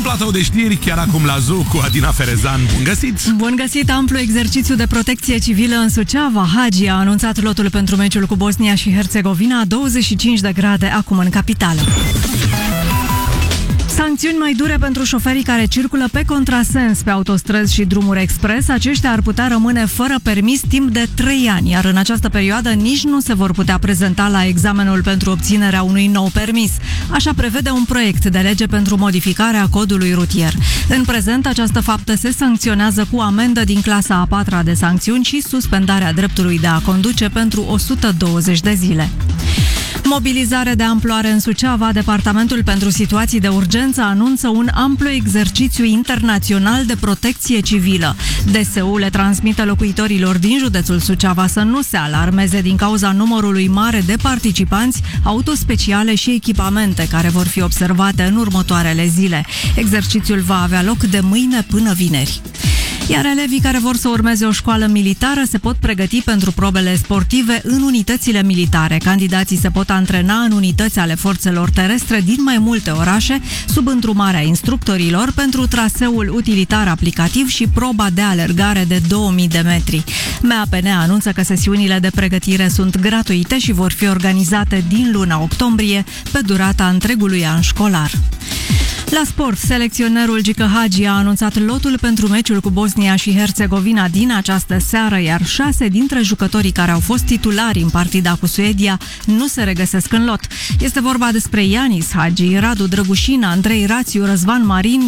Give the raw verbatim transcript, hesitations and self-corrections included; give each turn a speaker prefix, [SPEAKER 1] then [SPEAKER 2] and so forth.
[SPEAKER 1] platou de știri, chiar acum la Zoo cu Adina Ferezan. Bun găsit!
[SPEAKER 2] Bun găsit! Amplu exercițiu de protecție civilă în Suceava. Hagi a anunțat lotul pentru meciul cu Bosnia și Herțegovina, douăzeci și cinci de grade acum în capitală. Sancțiuni mai dure pentru șoferii care circulă pe contrasens pe autostrăzi și drumuri expres. Aceștia ar putea rămâne fără permis timp de trei ani, iar în această perioadă nici nu se vor putea prezenta la examenul pentru obținerea unui nou permis. Așa prevede un proiect de lege pentru modificarea codului rutier. În prezent, această faptă se sancționează cu amendă din clasa a patra de sancțiuni și suspendarea dreptului de a conduce pentru o sută douăzeci de zile. Mobilizare de amploare în Suceava. Departamentul pentru Situații de Urgență anunță un amplu exercițiu internațional de protecție civilă. D S U le transmite locuitorilor din județul Suceava să nu se alarmeze din cauza numărului mare de participanți, autospeciale și echipamente care vor fi observate în următoarele zile. Exercițiul va avea loc de mâine până vineri. Iar elevii care vor să urmeze o școală militară se pot pregăti pentru probele sportive în unitățile militare. Candidații se pot antrena în unități ale forțelor terestre din mai multe orașe, sub îndrumarea instructorilor pentru traseul utilitar aplicativ și proba de alergare de două mii de metri. M A P N anunță că sesiunile de pregătire sunt gratuite și vor fi organizate din luna octombrie pe durata întregului an școlar. La sport, selecționerul Gică Hagi a anunțat lotul pentru meciul cu Bosnia și Herțegovina din această seară, iar șase dintre jucătorii care au fost titulari în partida cu Suedia nu se regăsesc în lot. Este vorba despre Ianis Hagi, Radu Drăgușin, Andrei Rațiu, Răzvan Marin,